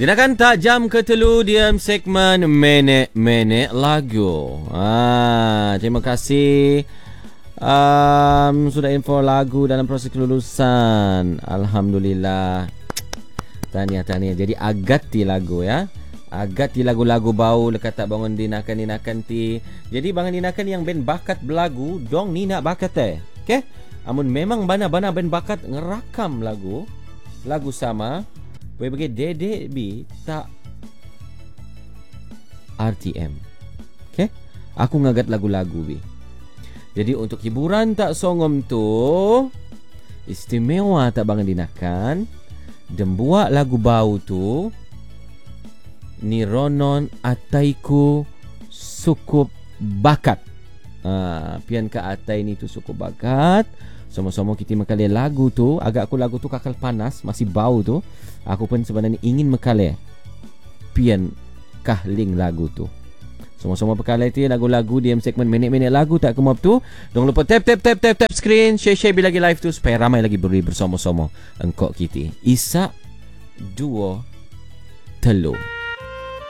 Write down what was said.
Dinakan tak jam ke-3 diam segmen Menek-Menek Lagu. Terima kasih sudah info lagu dalam proses kelulusan. Alhamdulillah. Tahniah. Jadi agati lagu ya. Agati lagu-lagu bau lekat tak bangun dinakan ti. Jadi bangun dinakan yang ben bakat belagu dong ni nak bakat Okay? Amun memang bana-bana ben bakat ngerakam lagu sama. Boleh bagi dedek bi tak RTM. Okay? Aku ngagat lagu-lagu bi. Jadi untuk hiburan tak songom tu istimewa tak bangun dinakan dan buat lagu bau tu ni ronon ataiku cukup bakat. Pian ke atai ni tu cukup bakat. Sama-sama kita mekale lagu tu. Agak aku lagu tu kakal panas, masih bau tu. Aku pun sebenarnya ingin mekale pian kahling lagu tu. Sama-sama perkala itu lagu-lagu di segmen Menek-Menek Lagu tak kemap tu. Jangan lupa tap screen, share bila lagi live tu supaya ramai lagi beri bersama-sama engkau kita. Isa 2 3